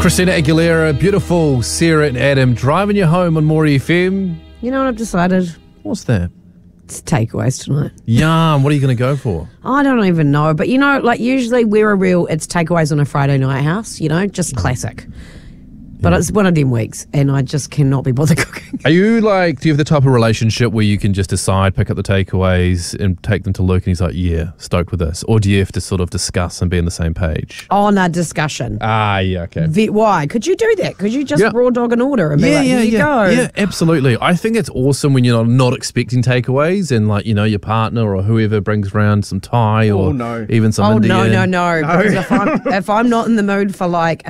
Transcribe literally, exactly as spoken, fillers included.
Christina Aguilera, beautiful Sarah and Adam driving you home on More F M. You know what I've decided? What's that? It's takeaways tonight. Yum. What are you going to go for? I don't even know. But, you know, like usually we're a real, it's takeaways on a Friday night house, you know, just classic. But yeah. It's one of them weeks and I just cannot be bothered cooking. Are you like, do you have the type of relationship where you can just decide, pick up the takeaways and take them to Luke and he's like, yeah, stoked with this? Or do you have to sort of discuss and be on the same page? Oh, no, discussion. Ah, yeah, okay. The, why? Could you do that? Could you just yeah. raw dog an order and be yeah, like, yeah, here you yeah. go? Yeah, absolutely. I think it's awesome when you're not, not expecting takeaways and like, you know, your partner or whoever brings around some Thai or oh, no. even some oh, Indian. no, no, no. Because if I'm, if I'm not in the mood for like